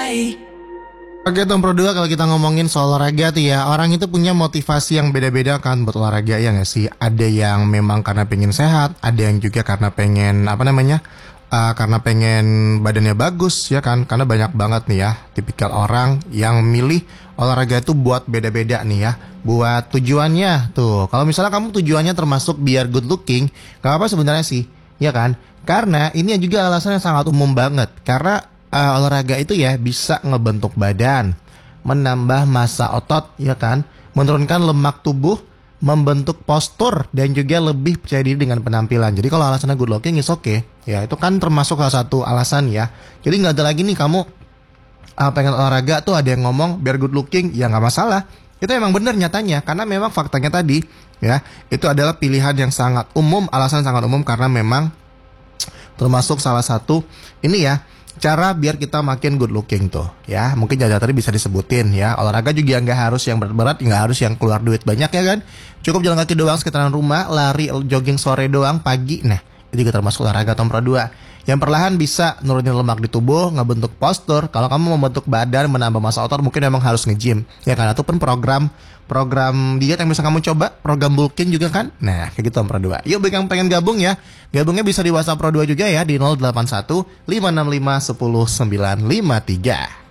Oke Tom Pro 2, kalau kita ngomongin soal olahraga tuh ya, orang itu punya motivasi yang beda-beda kan buat olahraga, ya nggak sih? Ada yang memang karena pengen sehat, ada yang juga karena pengen karena pengen badannya bagus ya kan. Karena banyak banget nih ya tipikal orang yang milih olahraga itu buat beda-beda nih ya, buat tujuannya tuh. Kalau misalnya kamu tujuannya termasuk biar good looking, gak apa sebenarnya sih, ya kan? Karena ini juga alasan yang sangat umum banget. Karena olahraga itu ya bisa ngebentuk badan, menambah massa otot ya kan, menurunkan lemak tubuh, membentuk postur, dan juga lebih percaya diri dengan penampilan. Jadi kalau alasannya good looking is okay, ya itu kan termasuk salah satu alasan ya. Jadi nggak ada lagi nih kamu pengen olahraga tuh ada yang ngomong biar good looking, ya nggak masalah. Itu emang bener nyatanya, karena memang faktanya tadi ya, itu adalah pilihan yang sangat umum, alasan sangat umum, karena memang termasuk salah satu ini ya, cara biar kita makin good looking tuh ya. Mungkin jajan tadi bisa disebutin ya, olahraga juga nggak harus yang berat-berat, nggak harus yang keluar duit banyak ya kan. Cukup jalan kaki doang sekitaran rumah, lari, jogging sore doang pagi. Nah itu juga termasuk olahraga Tom Pro 2 yang perlahan bisa nurunin lemak di tubuh, ngebentuk postur. Kalau kamu membentuk badan, menambah massa otot, mungkin memang harus nge-gym ya kan. Ataupun program diet yang bisa kamu coba, program bulking juga kan. Nah kayak gitu Tom Pro 2. Yuk bagi yang pengen gabung ya, gabungnya bisa di WhatsApp Pro 2 juga ya, di 081 565 10 953.